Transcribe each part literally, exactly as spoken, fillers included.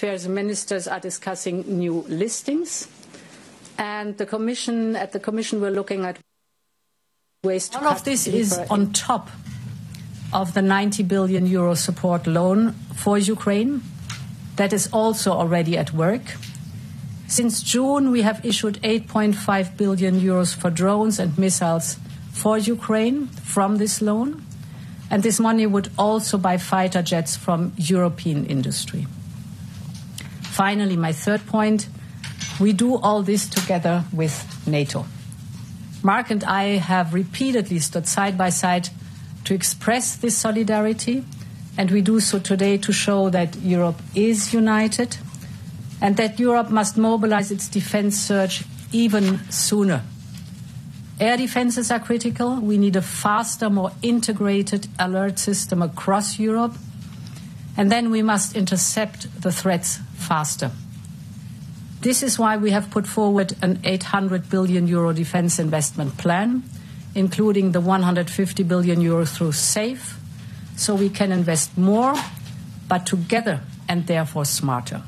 Affairs ministers are discussing new listings. And the Commission, at the Commission, we're looking at ways to all of this is on top of the ninety billion euro support loan for Ukraine. That is also already at work. Since June, we have issued eight point five billion euros for drones and missiles for Ukraine from this loan. And this money would also buy fighter jets from European industry. Finally, my third point, we do all this together with NATO. Mark and I have repeatedly stood side by side to express this solidarity, and we do so today to show that Europe is united and that Europe must mobilize its defense surge even sooner. Air defenses are critical. We need a faster, more integrated alert system across Europe. And then we must intercept the threats faster. This is why we have put forward an eight hundred billion euro defense investment plan, including the one hundred fifty billion euro through SAFE, so we can invest more, but together and therefore smarter.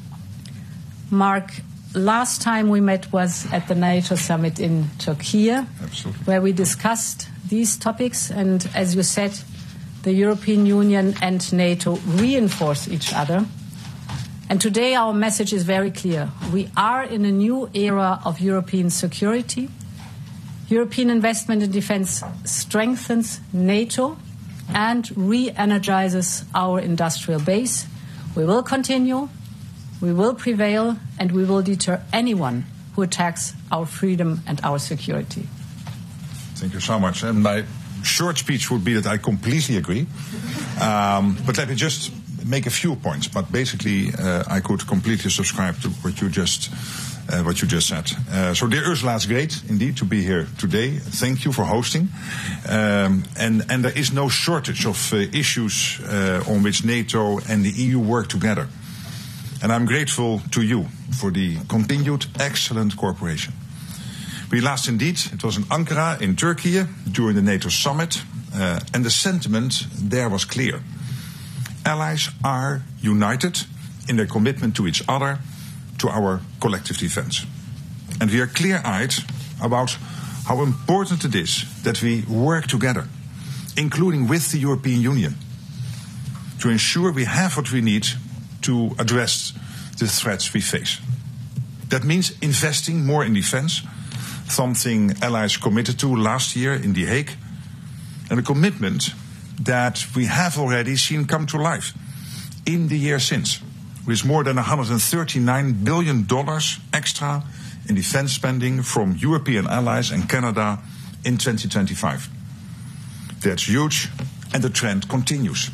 Mark, last time we met was at the NATO summit in Turkey, Absolutely. Where we discussed these topics, and as you said, the European Union and NATO reinforce each other. And today our message is very clear. We are in a new era of European security. European investment in defense strengthens NATO and re-energizes our industrial base. We will continue, we will prevail, and we will deter anyone who attacks our freedom and our security. Thank you so much. And my short speech would be that I completely agree. Um, but let me just make a few points. But basically, uh, I could completely subscribe to what you just uh, what you just said. Uh, so, dear Ursula, it's great indeed to be here today. Thank you for hosting. Um, and, and there is no shortage of uh, issues uh, on which NATO and the E U work together. And I'm grateful to you for the continued excellent cooperation. We last indeed, it was in Ankara in Turkey during the NATO summit, uh, and the sentiment there was clear. Allies are united in their commitment to each other, to our collective defense. And we are clear-eyed about how important it is that we work together, including with the European Union, to ensure we have what we need to address the threats we face. That means investing more in defense, something allies committed to last year in The Hague, and a commitment that we have already seen come to life in the year since, with more than one hundred thirty-nine billion dollars extra in defense spending from European allies and Canada in twenty twenty-five. That's huge, and the trend continues.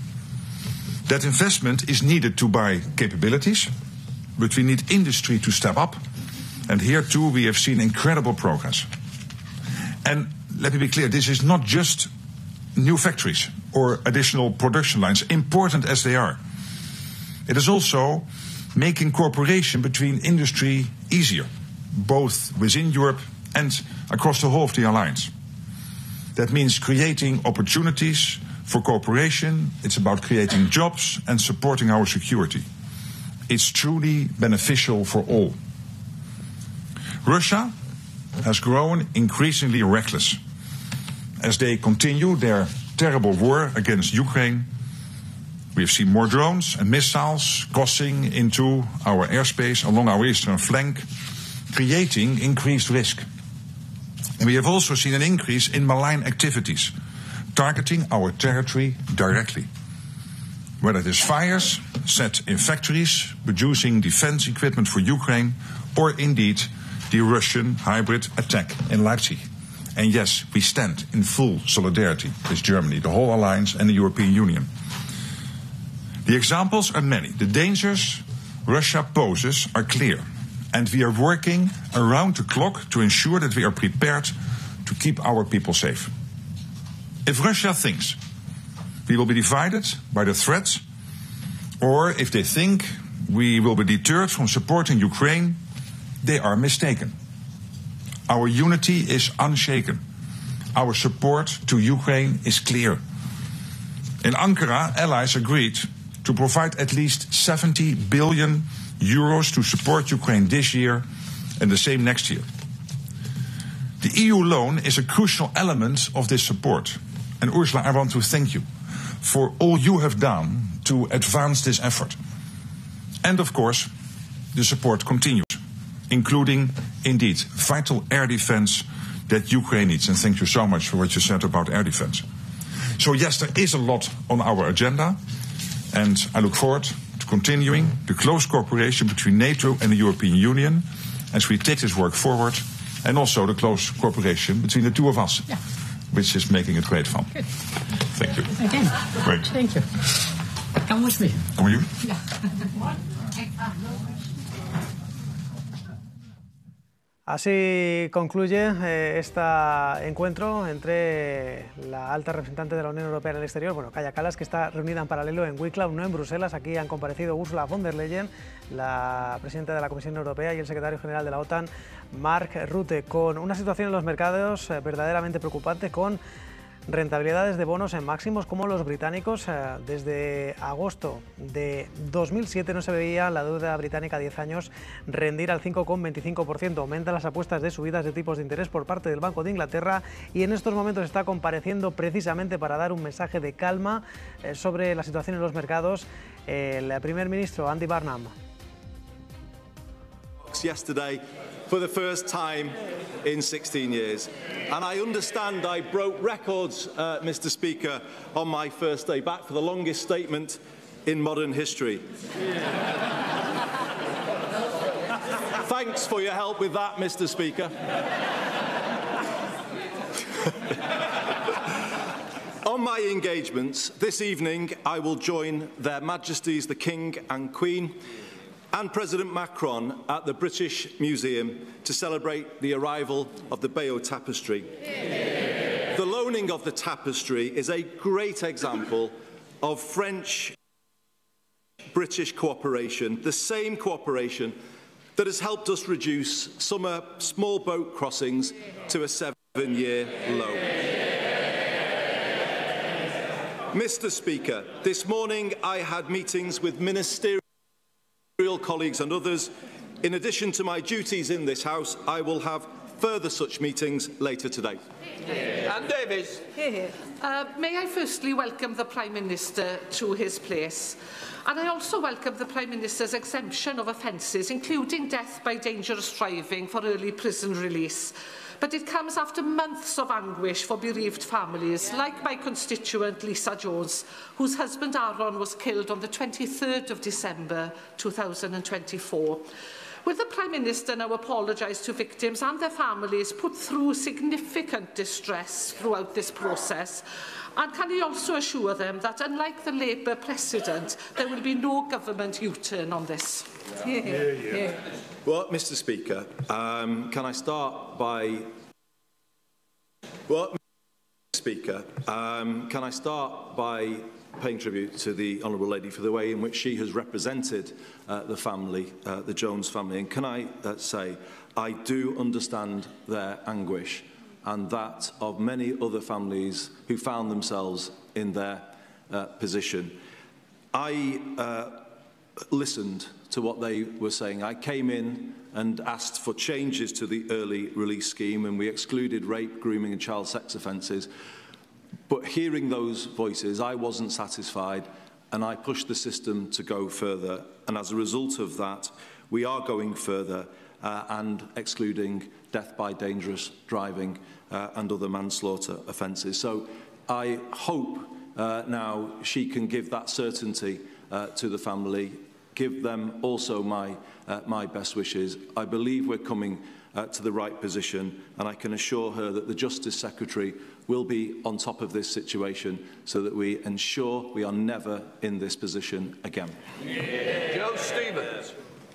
That investment is needed to buy capabilities, but we need industry to step up. And here, too, we have seen incredible progress. And let me be clear, this is not just new factories or additional production lines, important as they are. It is also making cooperation between industry easier, both within Europe and across the whole of the alliance. That means creating opportunities for cooperation. It's about creating jobs and supporting our security. It's truly beneficial for all. Russia has grown increasingly reckless as they continue their terrible war against Ukraine. We have seen more drones and missiles crossing into our airspace along our eastern flank, creating increased risk. And we have also seen an increase in malign activities, targeting our territory directly. Whether it is fires set in factories producing defense equipment for Ukraine, or indeed the Russian hybrid attack in Leipzig. And yes, we stand in full solidarity with Germany, the whole alliance and the European Union. The examples are many. The dangers Russia poses are clear. And we are working around the clock to ensure that we are prepared to keep our people safe. If Russia thinks we will be divided by the threats, or if they think we will be deterred from supporting Ukraine, they are mistaken. Our unity is unshaken. Our support to Ukraine is clear. In Ankara, allies agreed to provide at least seventy billion euros to support Ukraine this year and the same next year. The E U loan is a crucial element of this support. And Ursula, I want to thank you for all you have done to advance this effort. And of course, the support continues, including, indeed, vital air defense that Ukraine needs. And thank you so much for what you said about air defense. So yes, there is a lot on our agenda, and I look forward to continuing the close cooperation between NATO and the European Union as we take this work forward, and also the close cooperation between the two of us, yeah. which is making it great fun. Good. Thank you. Again. Great. Thank you. Come with me. Come with you? Yeah. Así concluye eh, este encuentro entre la alta representante de la Unión Europea en el exterior, bueno, Kaja Kallas, que está reunida en paralelo en Wicklow, no en Bruselas. Aquí han comparecido Ursula von der Leyen, la presidenta de la Comisión Europea, y el secretario general de la OTAN, Mark Rutte, con una situación en los mercados eh, verdaderamente preocupante, con rentabilidades de bonos en máximos como los británicos. Desde agosto de dos mil siete no se veía la deuda británica a diez años rendir al cinco coma veinticinco por ciento. Aumentan las apuestas de subidas de tipos de interés por parte del Banco de Inglaterra, y en estos momentos está compareciendo precisamente para dar un mensaje de calma sobre la situación en los mercados el primer ministro Andy Burnham. Yesterday, for the first time in sixteen years. And I understand I broke records, uh, Mister Speaker, on my first day back for the longest statement in modern history. Thanks for your help with that, Mister Speaker. On my engagements this evening, I will join Their Majesties the King and Queen and President Macron at the British Museum to celebrate the arrival of the Bayeux Tapestry. Yeah. The loaning of the tapestry is a great example of French-British cooperation, the same cooperation that has helped us reduce summer small boat crossings to a seven-year low. Mister Speaker, this morning I had meetings with ministerial colleagues and others. In addition to my duties in this House, I will have further such meetings later today. Yeah. And Davis. Here, here. Uh, may I firstly welcome the Prime Minister to his place. And I also welcome the Prime Minister's exemption of offences, including death by dangerous driving, for early prison release. But it comes after months of anguish for bereaved families, like my constituent Lisa Jones, whose husband Aaron was killed on the twenty-third of December two thousand twenty-four. Will the Prime Minister now apologise to victims and their families put through significant distress throughout this process? And can he also assure them that, unlike the Labour precedent, there will be no government U-turn on this? Yeah. Yeah, yeah. Yeah. Well, Mister Speaker, um, can I start by... Well, Mister Speaker, um, can I start by paying tribute to the Honourable Lady for the way in which she has represented uh, the family, uh, the Jones family. And can I uh, say, I do understand their anguish and that of many other families who found themselves in their uh, position. I uh, listened to what they were saying. I came in and asked for changes to the early release scheme, and we excluded rape, grooming and child sex offences. But hearing those voices, I wasn't satisfied, and I pushed the system to go further. And as a result of that, we are going further uh, and excluding death by dangerous driving uh, and other manslaughter offences. So I hope uh, now she can give that certainty uh, to the family, give them also my, uh, my best wishes. I believe we're coming uh, to the right position, and I can assure her that the Justice Secretary will be on top of this situation so that we ensure we are never in this position again. Yeah. Joe Stevens.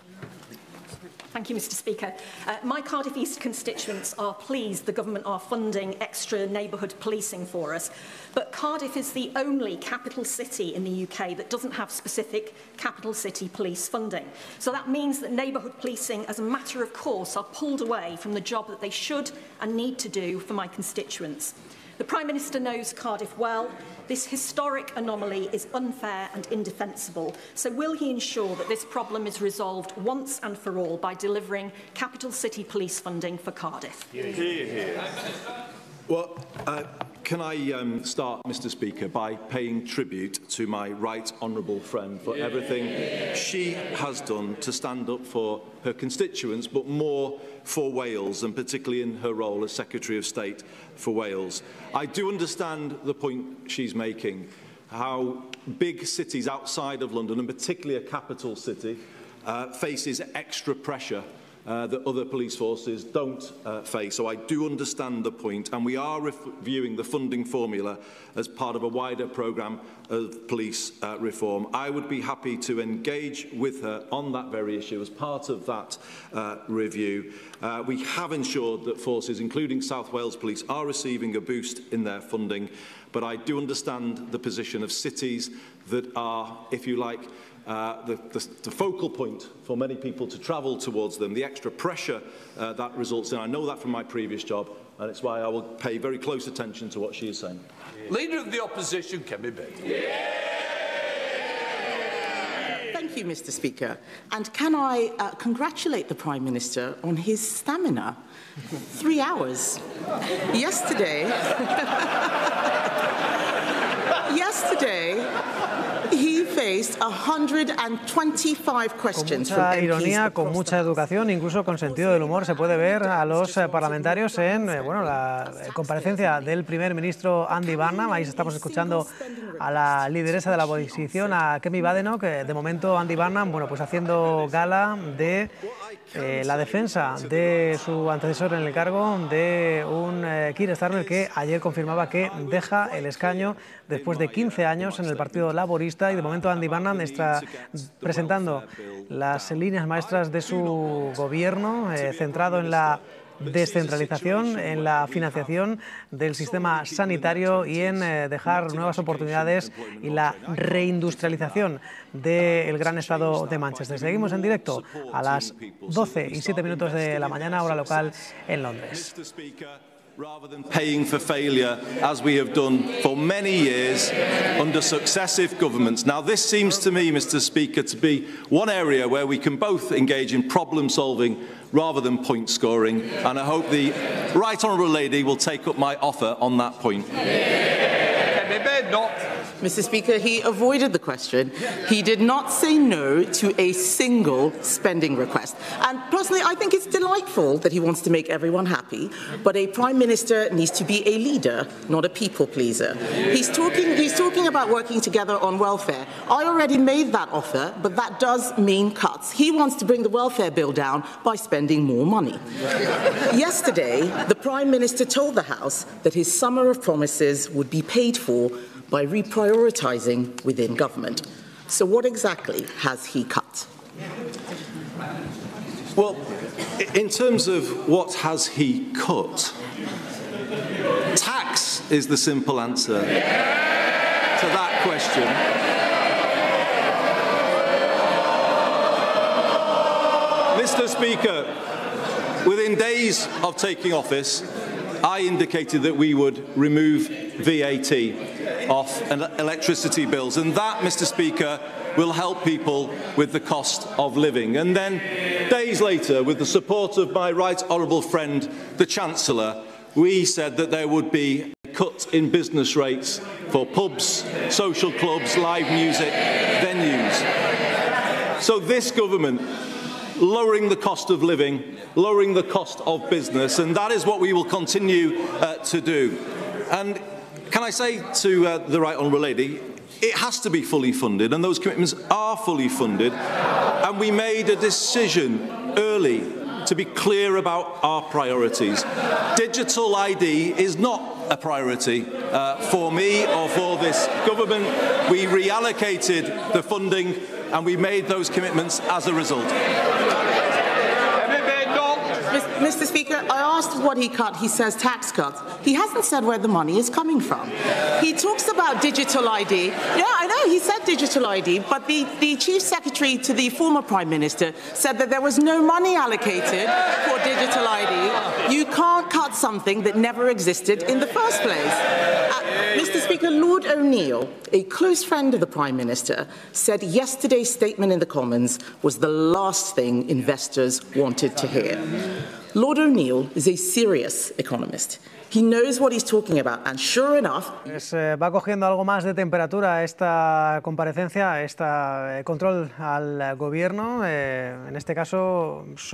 Thank you, Mister Speaker. Uh, my Cardiff East constituents are pleased the government are funding extra neighbourhood policing for us, but Cardiff is the only capital city in the U K that doesn't have specific capital city police funding. So that means that neighbourhood policing, as a matter of course, are pulled away from the job that they should and need to do for my constituents. The Prime Minister knows Cardiff well. This historic anomaly is unfair and indefensible. So will he ensure that this problem is resolved once and for all by delivering capital city police funding for Cardiff? Hear, hear. Well, uh, can I um, start, Mr Speaker, by paying tribute to my right honourable friend for everything she has done to stand up for her constituents, but more for Wales, and particularly in her role as Secretary of State for Wales. I do understand the point she's making, how big cities outside of London, and particularly a capital city, uh, faces extra pressure Uh, that other police forces don't uh, face. So I do understand the point, and we are reviewing the funding formula as part of a wider programme of police uh, reform. I would be happy to engage with her on that very issue as part of that uh, review. Uh, we have ensured that forces, including South Wales Police, are receiving a boost in their funding, but I do understand the position of cities that are, if you like, Uh, the, the, the focal point for many people to travel towards them, the extra pressure uh, that results in. I know that from my previous job, and it's why I will pay very close attention to what she is saying. Leader of the Opposition, Kemi Bed. Thank you, Mr Speaker. And can I uh, congratulate the Prime Minister on his stamina? Three hours. Yesterday... Yesterday... He faced one hundred twenty-five questions con mucha ironía, con mucha educación, incluso con sentido del humor, se puede ver a los eh, parlamentarios en eh, bueno, la comparecencia del primer ministro Andy Burnham. Ahí estamos escuchando a la lideresa de la oposición, a Kemi Badenoch, que de momento Andy Burnham, bueno, pues haciendo gala de eh, la defensa de su antecesor en el cargo, de un eh, Keir Starmer que ayer confirmaba que deja el escaño después de quince años en el Partido Laborista, y de momento Andy Burnham está presentando las líneas maestras de su gobierno, eh, centrado en la descentralización, en la financiación del sistema sanitario y en eh, dejar nuevas oportunidades y la reindustrialización del gran estado de Manchester. Seguimos en directo a las doce y siete minutos de la mañana, hora local en Londres. Rather than paying for failure, as we have done for many years under successive governments. Now, this seems to me, Mr Speaker, to be one area where we can both engage in problem solving rather than point scoring, and I hope the Right Honourable Lady will take up my offer on that point. Mr Speaker, he avoided the question. He did not say no to a single spending request. And personally, I think it's delightful that he wants to make everyone happy, but a Prime Minister needs to be a leader, not a people pleaser. He's talking, he's talking about working together on welfare. I already made that offer, but that does mean cuts. He wants to bring the welfare bill down by spending more money. Yesterday, the Prime Minister told the House that his summer of promises would be paid for by reprioritising within government. So what exactly has he cut? Well, in terms of what has he cut, tax is the simple answer to that question. Mister Speaker, within days of taking office, I indicated that we would remove V A T off electricity bills, and that, Mister Speaker, will help people with the cost of living. And then, days later, with the support of my right honourable friend, the Chancellor, we said that there would be a cut in business rates for pubs, social clubs, live music venues. So this government, lowering the cost of living, lowering the cost of business, and that is what we will continue uh, to do. And can I say to uh, the Right Honourable Lady, it has to be fully funded, and those commitments are fully funded, and we made a decision early to be clear about our priorities. Digital I D is not a priority uh, for me or for this government. We reallocated the funding and we made those commitments as a result. Mister Speaker, I asked what he cut. He says tax cuts. He hasn't said where the money is coming from. He talks about digital I D. Yeah, I know, he said digital I D, but the, the Chief Secretary to the former Prime Minister said that there was no money allocated for digital I D. You can't cut something that never existed in the first place. Uh, Mister Speaker, Lord O'Neill, a close friend of the Prime Minister, said yesterday's statement in the Commons was the last thing investors wanted to hear. Lord O'Neill is a serious economist. He knows what he's talking about, and sure enough... Pues, eh, va cogiendo algo más de temperatura esta comparecencia, este eh, control al gobierno, eh, en este caso...